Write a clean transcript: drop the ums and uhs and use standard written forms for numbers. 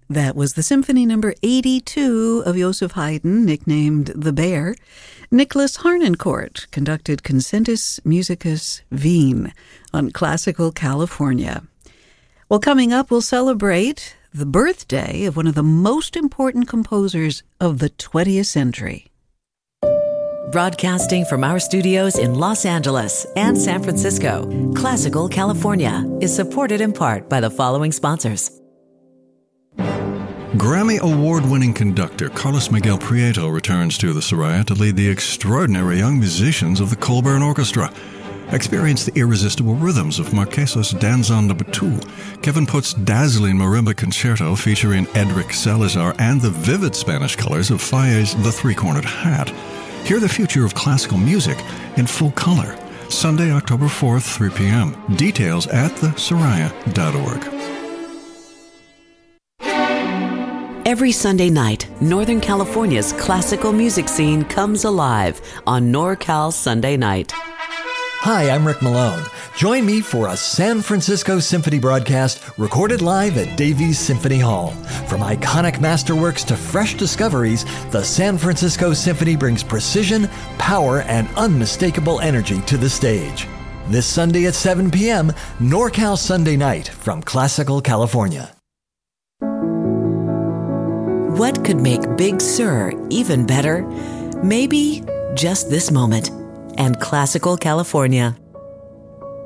That was the Symphony Number 82 of Joseph Haydn, nicknamed The Bear. Nicholas Harnoncourt conducted Concentus Musicus Wien on Classical California. Well, coming up, we'll celebrate the birthday of one of the most important composers of the 20th century. Broadcasting from our studios in Los Angeles and San Francisco, Classical California is supported in part by the following sponsors. Grammy Award-winning conductor Carlos Miguel Prieto returns to the Soraya to lead the extraordinary young musicians of the Colburn Orchestra. Experience the irresistible rhythms of Marquesos Danzón de Betul, Kevin Putt's dazzling marimba concerto featuring Edric Salazar, and the vivid Spanish colors of Falle's The Three-Cornered Hat. Hear the future of classical music in full color. Sunday, October 4th, 3 p.m. Details at thesoraya.org. Every Sunday night, Northern California's classical music scene comes alive on NorCal Sunday Night. Hi, I'm Rick Malone. Join me for a San Francisco Symphony broadcast recorded live at Davies Symphony Hall. From iconic masterworks to fresh discoveries, the San Francisco Symphony brings precision, power, and unmistakable energy to the stage. This Sunday at 7 p.m., NorCal Sunday Night from Classical California. What could make Big Sur even better? Maybe just this moment. And Classical California.